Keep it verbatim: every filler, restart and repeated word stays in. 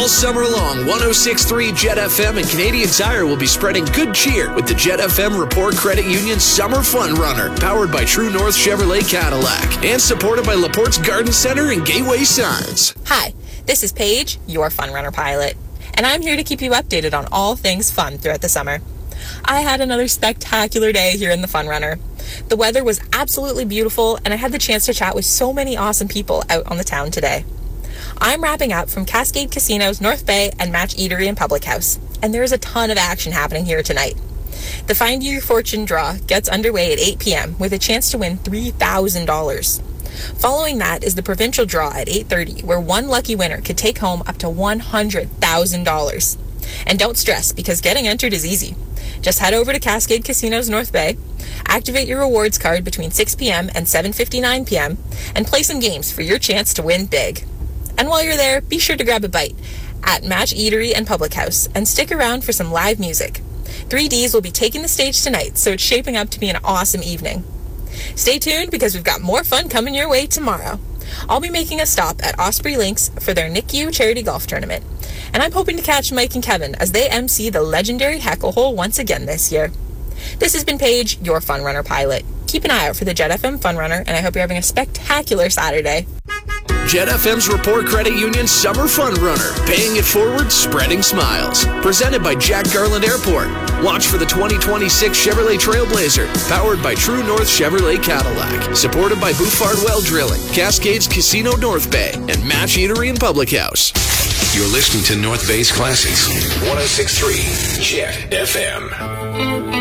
All summer long, one oh six point three Jet F M and Canadian Tire will be spreading good cheer with the Jet F M Report Credit Union Summer Fun Runner, powered by True North Chevrolet Cadillac, and supported by LaPorte's Garden Center and Gateway Signs. Hi, this is Paige, your Fun Runner pilot, and I'm here to keep you updated on all things fun throughout the summer. I had another spectacular day here in the Fun Runner. The weather was absolutely beautiful, and I had the chance to chat with so many awesome people out on the town today. I'm wrapping up from Cascade Casinos, North Bay, and Match Eatery and Public House, and there is a ton of action happening here tonight. The Find Your Fortune draw gets underway at eight p.m. with a chance to win three thousand dollars. Following that is the provincial draw at eight thirty, where one lucky winner could take home up to one hundred thousand dollars. And don't stress, because getting entered is easy. Just head over to Cascade Casinos North Bay, activate your rewards card between six p.m. and seven fifty-nine p.m., and play some games for your chance to win big. And while you're there, be sure to grab a bite at Match Eatery and Public House, and stick around for some live music. three Ds will be taking the stage tonight, so it's shaping up to be an awesome evening. Stay tuned, because we've got more fun coming your way tomorrow. I'll be making a stop at Osprey Links for their N I C U charity golf tournament, and I'm hoping to catch Mike and Kevin as they M C the legendary Heckle Hole once again this year. This has been Paige, your Fun Runner pilot. Keep an eye out for the Jet F M Fun Runner, and I hope you're having a spectacular Saturday. Jet F M's Report Credit Union Summer Fun Runner, paying it forward, spreading smiles. Presented by Jack Garland Airport. Watch for the twenty twenty-six Chevrolet Trailblazer, powered by True North Chevrolet Cadillac. Supported by Bouffard Well Drilling, Cascades Casino North Bay, and Match Eatery and Public House. You're listening to North Bay's Classics. one oh six point three Jet F M.